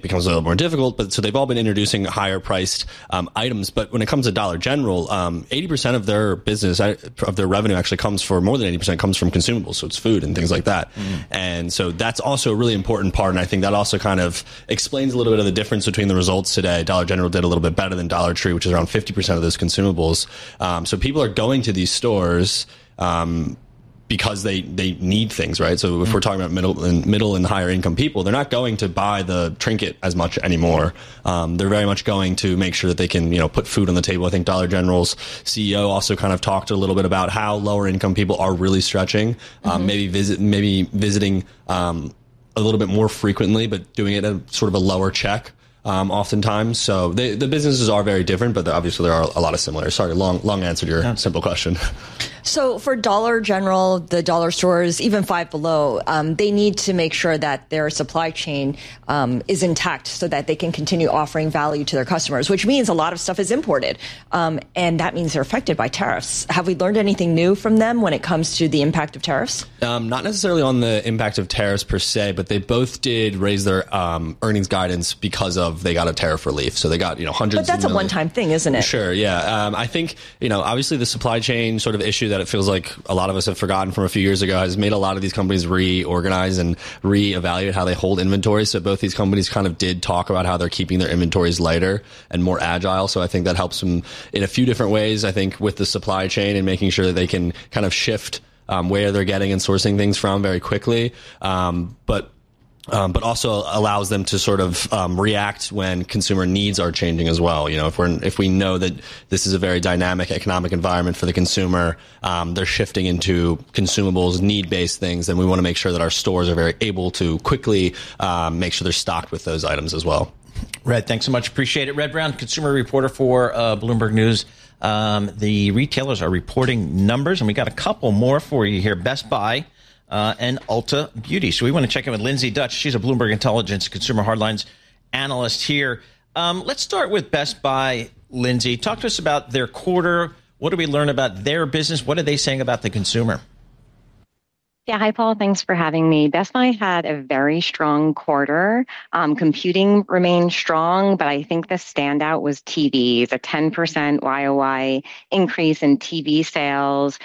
becomes a little more difficult. But so they've all been introducing higher priced items. But when it comes to Dollar General, 80% of their business, of their revenue actually comes for more than 80% comes from consumables. So it's food and things like that. And so that's also a really important part. And I think that also kind of explains a little bit of the difference between the results today. Dollar General did a little bit better than Dollar Tree, which is around 50% of those consumables. So people are going to these stores because they need things, right? So if we're talking about middle and higher income people, they're not going to buy the trinket as much anymore. They're very much going to make sure that they can, put food on the table. I think Dollar General's CEO also kind of talked a little bit about how lower income people are really stretching, maybe visiting a little bit more frequently, but doing it at sort of a lower check. Oftentimes. So the businesses are very different, but obviously there are a lot of similarities. Sorry, long answer to your simple question. So for Dollar General, the dollar stores, even Five Below, they need to make sure that their supply chain is intact so that they can continue offering value to their customers, which means a lot of stuff is imported. And that means they're affected by tariffs. Have we learned anything new from them when it comes to the impact of tariffs? Not necessarily on the impact of tariffs per se, but they both did raise their earnings guidance because of they got a tariff relief. So they got, hundreds. But that's a one-time thing, isn't it? Sure. Yeah. I think, obviously the supply chain sort of issue that it feels like a lot of us have forgotten from a few years ago has made a lot of these companies reorganize and reevaluate how they hold inventory. So both these companies kind of did talk about how they're keeping their inventories lighter and more agile. So I think that helps them in a few different ways. I think with the supply chain and making sure that they can kind of shift where they're getting and sourcing things from very quickly. But also allows them to sort of react when consumer needs are changing as well. If we know that this is a very dynamic economic environment for the consumer, they're shifting into consumables, need-based things, then we want to make sure that our stores are very able to quickly make sure they're stocked with those items as well. Red, thanks so much. Appreciate it. Red Brown, consumer reporter for Bloomberg News. The retailers are reporting numbers, and we got a couple more for you here. Best Buy and Ulta Beauty. So we want to check in with Lindsay Dutch. She's a Bloomberg Intelligence consumer hardlines analyst here. Let's start with Best Buy. Lindsay, talk to us about their quarter. What do we learn about their business? What are they saying about the consumer? Yeah, hi, Paul. Thanks for having me. Best Buy had a very strong quarter. Computing remained strong, but I think the standout was TVs, a 10% YOY increase in TV sales.